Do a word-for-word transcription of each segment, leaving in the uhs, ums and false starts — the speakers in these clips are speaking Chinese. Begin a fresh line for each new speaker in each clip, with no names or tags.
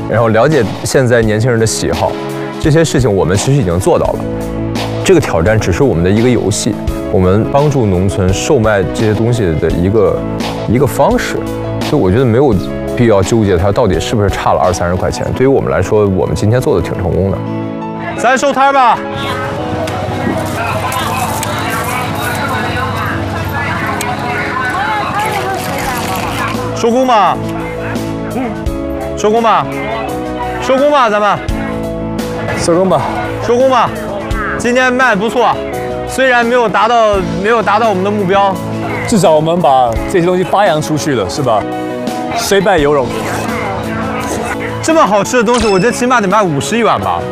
然后了解现在年轻人的喜好，这些事情我们其实已经做到了。这个挑战只是我们的一个游戏，我们帮助农村售卖这些东西的一个一个方式。所以我觉得没有必要纠结它到底是不是差了二三十块钱。对于我们来说，我们今天做的挺成功的。咱收摊吧。收工吧。收工吧。收工吧，咱们。
收工吧。
收工吧。今天卖不错，虽然没有达到没有达到我们的目标，
至少我们把这些东西发扬出去了，是吧？虽败犹荣。
这么好吃的东西，我觉得起码得卖五十一碗吧。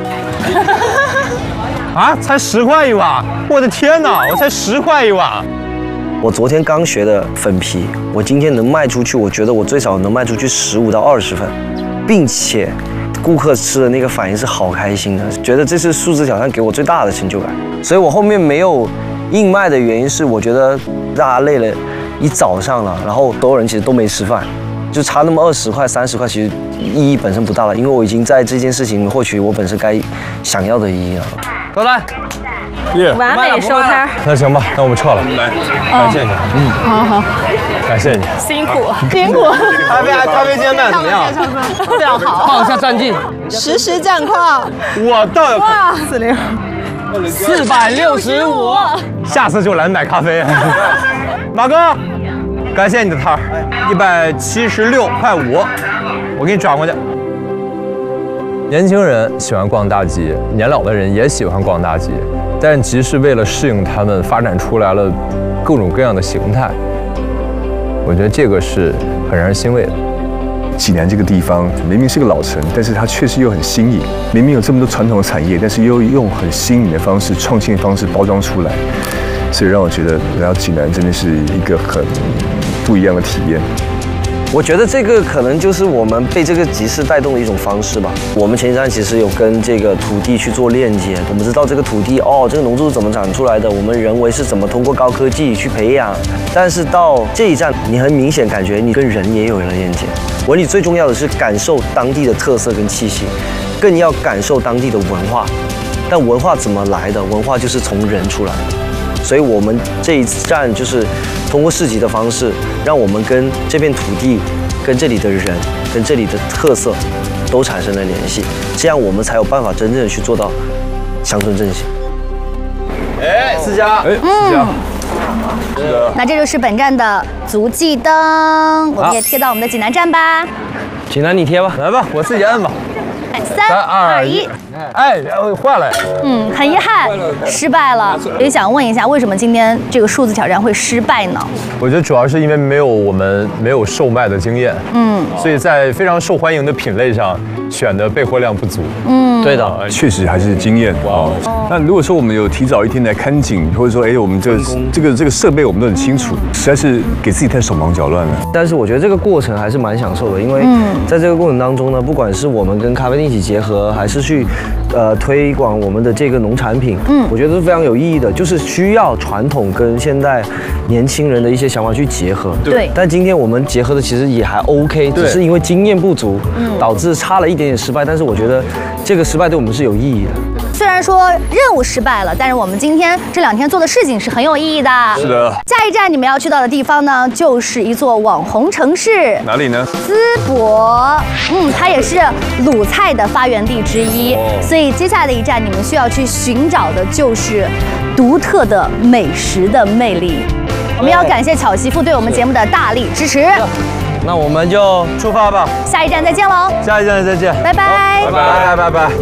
啊，才十块一碗！我的天哪，我才十块一碗！
我昨天刚学的粉皮，我今天能卖出去，我觉得我最少能卖出去十五到二十份，并且。顾客吃的那个反应是好开心的，觉得这是数字挑战给我最大的成就感。所以我后面没有硬卖的原因是，我觉得大家累了一早上了，然后所有人其实都没吃饭，就差那么二十块、三十块，其实意义本身不大了，因为我已经在这件事情获取我本身该想要的意义了。
走来，
耶，完美收摊。
那行吧，那我们撤了。来，感谢你。嗯，
好好，
感谢你。
辛苦辛苦。
咖啡咖啡间卖怎么样？
非常好。
报一下战绩。
实时战况。
我倒有。
哇，四零。
四百六十五。
下次就来买咖啡。马哥，感谢你的摊儿，一百七十六块五，我给你转过去。年轻人喜欢逛大集，年老的人也喜欢逛大集，但集市为了适应他们，发展出来了各种各样的形态。我觉得这个是很让人欣慰的。
济南这个地方明明是个老城，但是它确实又很新颖。明明有这么多传统的产业，但是又用很新颖的方式、创新的方式包装出来，所以让我觉得来到济南真的是一个很不一样的体验。
我觉得这个可能就是我们被这个集市带动的一种方式吧。我们前几站其实有跟这个土地去做链接，我们知道这个土地哦，这个农作物怎么长出来的，我们人为是怎么通过高科技去培养。但是到这一站，你很明显感觉你跟人也有了链接。我你最重要的是感受当地的特色跟气息，更要感受当地的文化。但文化怎么来的？文化就是从人出来的。所以我们这一站就是通过市集的方式，让我们跟这片土地、跟这里的人、跟这里的特色都产生了联系，这样我们才有办法真正的去做到乡村振兴。
哎，思佳，哎，思佳，
是的。那这就是本站的足迹灯，我们也贴到我们的济南站吧。
济南你贴吧，
来吧，我自己按吧。
三二一，
哎，坏了。
嗯，很遗憾，失败了。也想问一下，为什么今天这个数字挑战会失败呢？
我觉得主要是因为没有我们没有售卖的经验，嗯，所以在非常受欢迎的品类上选的备货量不足。
嗯，
对的，
确实还是经验啊。那如果说我们有提早一天来看景，或者说哎，我们这个这个这个设备我们都很清楚，实在是给自己太手忙脚乱了。
但是我觉得这个过程还是蛮享受的，因为在这个过程当中呢，不管是我们跟咖啡店一起结合，还是去呃推广我们的这个农产品，嗯，我觉得是非常有意义的，就是需要传统跟现在年轻人的一些想法去结合。
对。
但今天我们结合的其实也还 OK， 只是因为经验不足，导致差了一点点失败。但是我觉得这个失败对我们是有意义的。
虽然说任务失败了，但是我们今天这两天做的事情是很有意义的。
是的。
下一站你们要去到的地方呢，就是一座网红城市。
哪里呢？
淄博。嗯，它也是鲁菜的发源地之一。哦。所以接下来的一站，你们需要去寻找的就是独特的美食的魅力。我们要感谢巧媳妇对我们节目的大力支持。
那我们就
出发吧。
下一站再见喽。
下一站再见。
拜拜。
拜拜拜拜。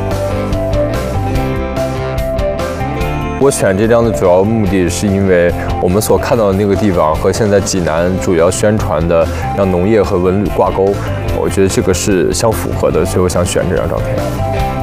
我选这张的主要目的是因为我们所看到的那个地方和现在济南主要宣传的让农业和文旅挂钩，我觉得这个是相符合的，所以我想选这张照片。